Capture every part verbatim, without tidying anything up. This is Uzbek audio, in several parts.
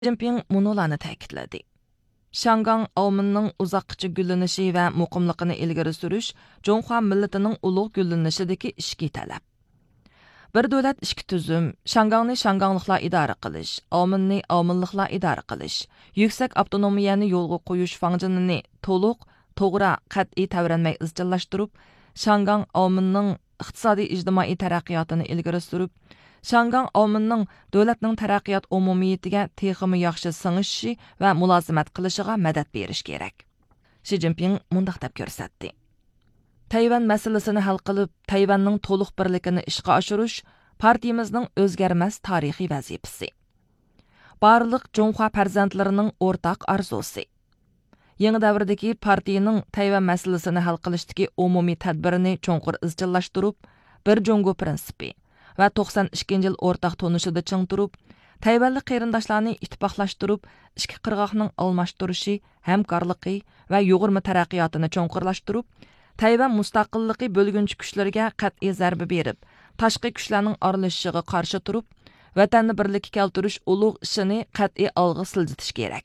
Jinping munolarni ta'kidladi. Shangang avmining uzoqqicha gullanishi va muqimligini ilgari surish Jonghua millatining ulug' gullanishidagi ishki talab. Bir davlat ishki tuzum, Shangangni shangangliklar idora qilish, avminni avminliklar idora qilish, yuksak avtonomiyani yo'lga qo'yish fangjonini to'liq, to'g'ri, qat'iy tavranmay izchillashtirib, Shangang avmining iqtisodiy ijtimoiy taraqqiyotini ilgari surib, Shangang avmining davlatning taraqqiyot umumiyatiga texmi yaxshi sing'ishi va mulozimat qilishiga madad berish kerak. Xi Jinping mundaq deb ko'rsatdi. Tayvan masalasini hal qilib, Tayvanning to'liq birligini ishga oshirish partiyamizning o'zgarmas tarixiy vazifasi. Barliq Jonghua farzandlarining o'rtaq arzusi. Yangi davrdagi partiyaning Tayvan masalasini hal qilishdagi umumiy tadbirini cho'nqur izchillashtirib, bir Jongo prinsipi va to'qson ikkinchi yil o'rtaq tonishida ching turib, Tayvanlik qarindoshlarni ittifoqlashtirib, ikki qirg'oqning almashtirishi, hamkorligi va yo'g'irma taraqqiyotini cho'nqurlashtirib, Tayvan mustaqilligi bo'lgunchi kuchlarga qat'iy zarba berib, tashqi kuchlarning aralashishiga qarshi turib, vatanni birlikka keltirish ulug' ishini qat'iy olg'a siljitish kerak.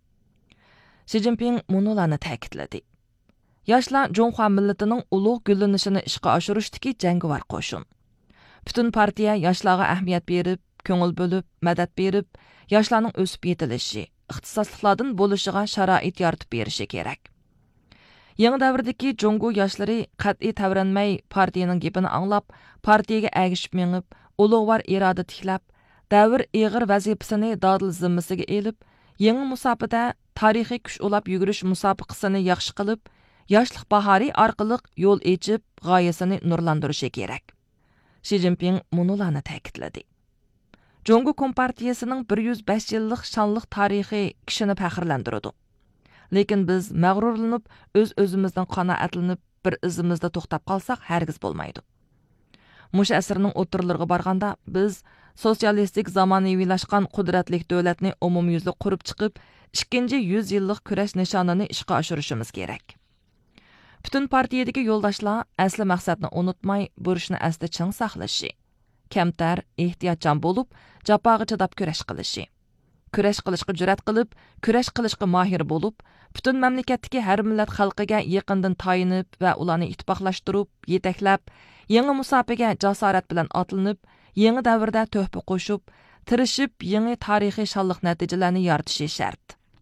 Xi Jinping munolarni ta'kidladi. Yoshlar Jonghua millatining ulug' gullanishini ishga oshirishdagi jangovar qo'shin. Bütün partiya yoshlarga ahamiyat berib, ko'ngil bo'lib, madad berib, yoshlarning o'sib yetilishi, ixtisosliklardan bo'lishiga sharoit yaratib berishi kerak. Yangi davrdagi Jongo yoshlari qat'iy tavranmay partiyaning gapini anglab, partiyaga agishib mengib, ulug'vor iroda tiklab, davr ig'ir vazifasini dodil zimmasiga elib, yangi musobaqada tarixiy kuch ulab yugurish musobaqasini yaxshi qilib, yoshlik bahori orqali yo'l echib, g'oyasini nurlantirishi kerak. Xi Jinping munolarni ta'kidladi. Jongo Kompartiyasining bir yuz besh yillik shonliq tarixi kishini faxrlantiradi. Lekin biz mag'rurlanib, o'z-o'zimizdan qanoatlanib, bir izimizda to'xtab qolsak, hargiz bo'lmaydi. Mush asrning o'tirlariga borganda biz sotsialistik zamonaviylashgan qudratli davlatni umumyuzli qurib chiqib, ikkinchi yuz yillik kurash nishonini ishga oshirishimiz kerak. Bütün partiyadagi yo'ldoshlar asli maqsadni unutmay, burishni asli ching saqlashi, kamtar, ehtiyotchan bo'lib, jafoga chidab kurash qilishi, kurash qilishga jur'at qilib, kurash qilishga mohir bo'lib, bütün mamlakatdagi har millat xalqiga yaqindan tayinib va ularni ittifoqlashtirib, yetaklab, yangi musobaga jasorat bilan otlanib, yangi davrda to'hfa qo'shib, tirishib, yangi tarixiy shonliq natijalarni yaratishi shart.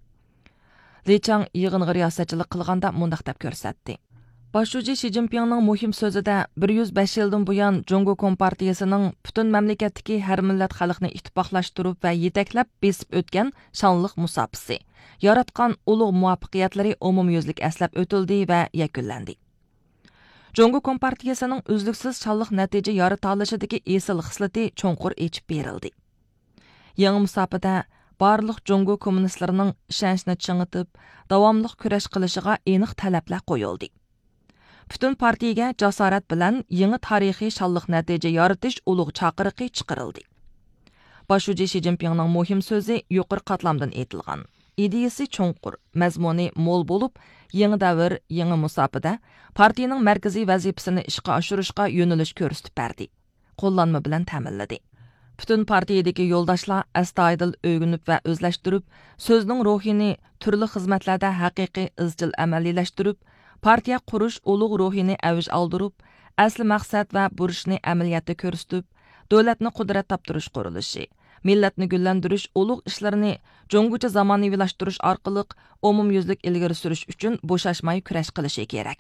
Li Chang yig'inga riyosatchilik qilganda mundaq deb ko'rsatdi. Boshlovchi Xi Jinpingning muhim so'zida bir yuz besh yildan buyon Jongo Kompartiyasining butun mamlakatdagi har millat xalqni ittifoqlashtirib va yetaklab besib o'tgan shonliq musobaqasi, yaratgan ulug' muvaffaqiyatlari umumyuzlik aslab o'tildi va yakunlandi. Jongo Kompartiyasining uzluksiz shonliq natija yarata olishidagi esil xislati cho'nqur echib berildi. Yangi musobaqada barliq Jongo kommunistlarining ishonchini chingitib, davomli kurash qilishiga aniq talablar qo'yildi. Bütün partiyaga jasorat bilan yangi tarixiy shonliq natija yaratish ulug' chaqiriqi chiqarildi. Boshlovchi Xi Jinpingning muhim so'zi yuqori qatlamdan aytilgan. Ideyasi cho'nqur, mazmuni mo'l bo'lib, yangi davr, yangi musobaqada partiyaning markaziy vazifasini ishga oshirishga yo'nalish ko'rsatib berdi. Qo'llanma bilan ta'minladi. Bütün partiyadagi yo'ldoshlar astoydil o'rganib va o'zlashtirib, so'zning ruhini turli xizmatlarda haqiqiy izchil amaliylashtirib, partiya qurish ulug' ruhini avj oldirib, asli maqsad va burishni amaliyotda ko'rsatib, davlatni qudrat toptirish qurilishi, millatni gullantirish ulug' ishlarini jongocha zamonaviylashtirish orqali umumyuzlik ilgari surish uchun bo'shashmay kurash qilishi kerak.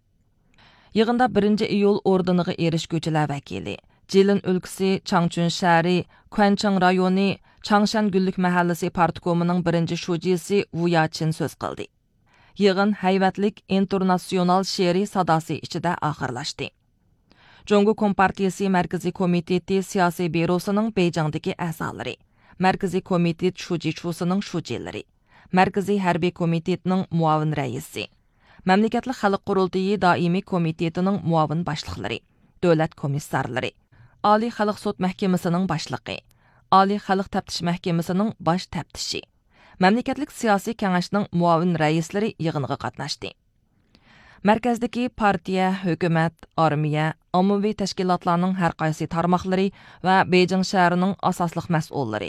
Yig'inda birinchi iyul ordeniga erishguvchilar vakili, Jilin o'lkasi Changchun shahri, Quancheng rayoni, Changshan Gullik mahallasi partkomining birinchi shujisi Wu Yachin so'z qildi. Yig'in hayvatlik internasional she'riy sadosi ichida oxirlashdi. Jongo Kompartiyasi Markaziy komiteti siyosiy byurosining Beyjingdagi a'zolari, Markaziy komitet shujichusining shujilari, Markaziy harbiy komitetining muavin raisi, Mamlakatli xalq qurultiyi doimiy komitetining muavin boshliqlari, davlat komissarlari, Oliy xalq sud mahkamasining boshlig'i, Oliy xalq taftish mahkamasining bosh taftishi, Mamlakatlik siyosiy kengashning muavin raislari yig'inga qatnashdi. Markazdagi partiya, hukumat, armiya, ommaviy tashkilotlarning har qaysi tarmoqlari va Beyjing shahrining asosliq mas'ullari,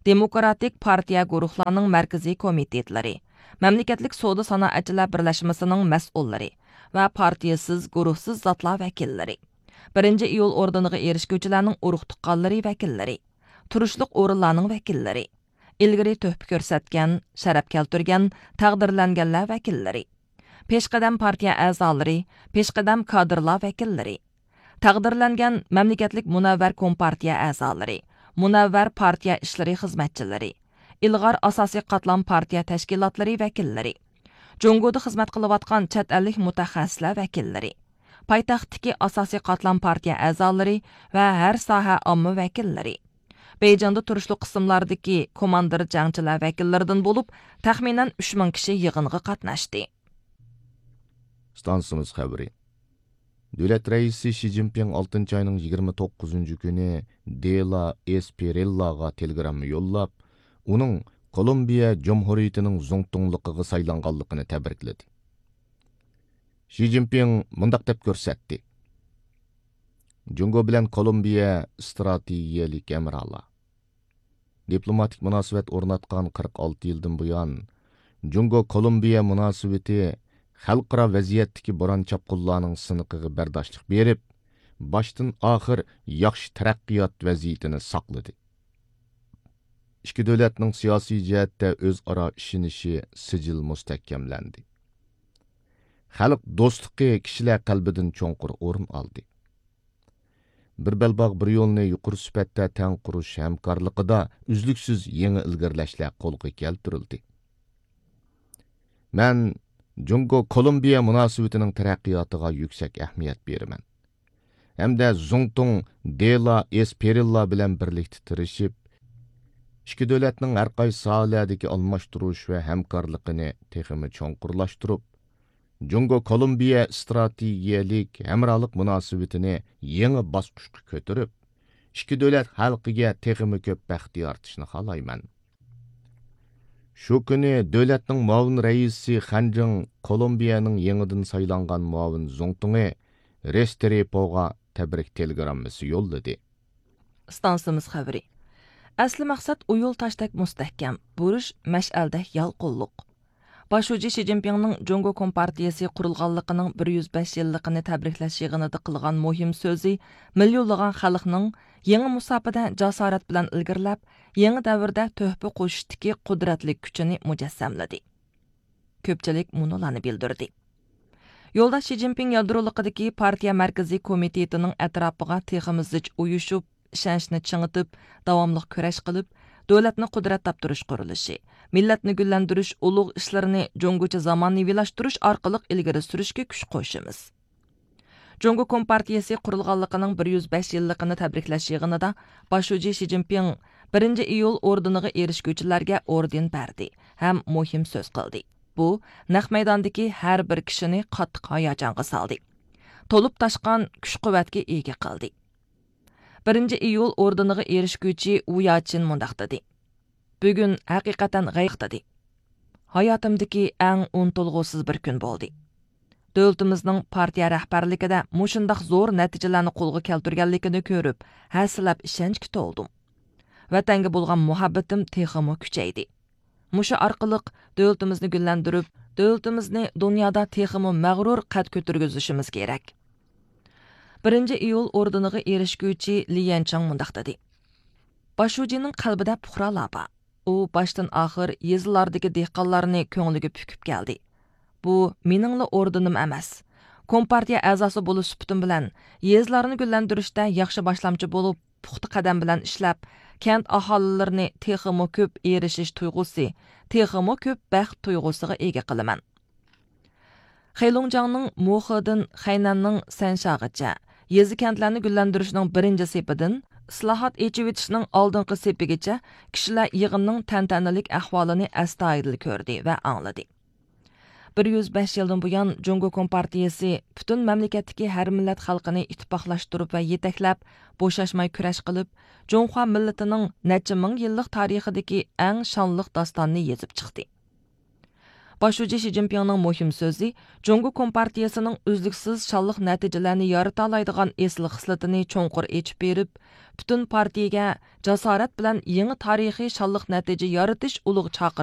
Demokratik partiya guruhlarının mərkəzi komitetləri, Məmləkətlik Soda Sanoatçılar Birləşməsinin məsullari və partiyasız, guruhsuz zatlar vəkilləri, birinci iyul ordeniga erişgüçülərinin uruq tuqqanları vəkilləri, turuşluq o'rinlarning vəkilləri, ilgari töhfə ko'rsatgan, sharaf keltirgan, taqdirlanganlar vəkilləri, peshqadam partiya a'zolari, peshqadam kadrlar vəkilləri, taqdirlangan Məmləkətlik Munavvar Kompartiya a'zolari, Munavvar partiya ishlari xizmatchilari, ilg'or asosiy qatlam partiya tashkilotlari vakillari, Jungoda xizmat qilayotgan chet ellik mutaxassislar vakillari, poytaxtdagi asosiy qatlam partiya a'zolari va har soha omma vakillari, Beyjonda turishli qismlardagi komandir jangchilar vakillaridan bo'lib, taxminan uch ming kishi yig'inga qatnashdi. Stansimiz xabari. Davlat raisi Xi Jinping oltinchi oyning yigirma to'qqizinchi kuni Dela Esperellaga telegramma yo'llab, uning Kolumbiya Cumhuriyetining zo'ngtongligiga saylanganligini tabrikladi. Xi Jinping mundaq deb ko'rsatdi. Jungo bilan Kolumbiya strategiyalik amrala. Diplomatik munosabat o'rnatgan qirq olti yildan buyon Jungo Kolumbiya munosabati xalqaro vaziyatdagi bo'ron chapqunlarning siniqiga bardoshlik berib, boshdan oxir yaxshi taraqqiyot vaziyatini saqladi. Ikki davlatning siyosiy jihatda o'zaro ishonishi sijil mustahkamlandi. Xalq do'stligi kishilar qalbidan cho'nqur o'rin oldi. Bir belbog' bir yo'lni yuqori sifatda tang qurish hamkorligida uzluksiz yangi ilgirlashlar qo'lga keltirildi. Men Jungo Kolumbiya munosabatining taraqqiyotiga yuksak ahamiyat beraman. Hamda Zongtong Dela Esperilla bilan birlikda tirishib, ikki davlatning har qaysi sohalardagi almashtirish va hamkorligini texmi cho'nqurlashtirib, Jungo Kolumbiya strategiyalik hamkorlik munosabatini yangi bosqichga ko'tarib, ikki davlat xalqiga texmi ko'p baxt yaratishni xohlayman. Shu kuni davlatning muavin raisi Xanjing Kolumbiyaning yangidan saylangan muavin Zongtong'e Restrepo'ga tabrik telegrammasi yo'lladi. Stansimiz xabari. Asli maqsad uyul tashdek mustahkam, burish mash'aldek yalqulluq. Başuji Xi Jinpingning Jungo Kompartiyasi qurilganligining bir yuz besh yilligini tabriklash yig'inida qilgan muhim so'zi millionlagan xalqning yangi musofada jasorat bilan ilgirlab, yangi davrda to'hfa qo'shishdagi qudratli kuchini mujassamladi. Ko'pchilik munolarni bildirdi. Yo'lda Xi Jinping yadroligidagi partiya markaziy komitetining atrofiga teximizich uyushib, ishonchni chingitib, davomli kurash qilib, davlatni qudrattab turish qurilishi, millatni gullantirish ulug' ishlarini Jungocha zamonaviylashtirish orqali ilgari surishga kuch qo'shimiz. Jungo Kompartiyasi qurilganligining bir yuz besh yilligini tabriklash yig'inida Başuji Xi Jinping birinchi iyul ordeniga erishguvchilarga orden berdi ham muhim so'z qildi. Bu naq maydondagi har bir kishini qattiq hayajonga soldi. To'lib toshgan kuch-quvvatga ega qildi. birinchi iyul ordeniga erishguvchi Wu Yachin mundaq dedi. Bugun haqiqatan g'ayq dedi. Hayotimdagi eng unutulg'usiz bir kun bo'ldi. Davlatimizning partiya rahbarligida mushundaq zo'r natijalarni qo'lga keltirganligini ko'rib, haslab ishonchga to'ldim. Vatanga bo'lgan muhabbatim texmo kuchaydi. Musha orqali davlatimizni gullantirib, davlatimizni dunyoda texmo mag'rur qad ko'targizishimiz kerak. birinchi iyul ordeniga erishguvchi Li Yanchang mundaq dedi. Başujining qalbida puhralar bor. U boshdan oxir yezlardagi dehqonlarni ko'ngliga pukib keldi. Bu meningli ordenim emas. Kompartiya a'zosi bo'lish suputim bilan yezlarni gullantirishda yaxshi boshlamchi bo'lib, puxta qadam bilan ishlab, kent aholilarini texmo ko'p erishish tuyg'usi, texmo ko'p baxt tuyg'usiga ega qilaman. Xeylongjiangning Moxidin Xaynanning Sanshag'icha yezi kentlarni gullantirishning birinchi sepidan islohot echivitishning oldingi sepigacha kishilar yig'inning tantanalik ahvolini astoydil ko'rdi va angladi. bir yuz besh yildan buyon Jungo Kompartiyasi butun mamlakatdagi har millat xalqini ittifoqlashtirib va yetaklab, bo'shashmay kurash qilib, Junxo millatining necha ming yillik tarixidagi eng shonli dostonni yezib chiqdi. Başucu Xi Jinpingning muhim so'zi Jungo Kompartiyasining uzluksiz shonliq natijalarni yarata oladigan esli xislatini cho'nqur echib berib, butun partiyaga jasorat bilan yangi tarixiy shonliq natija yaratish ulug' chaqiriq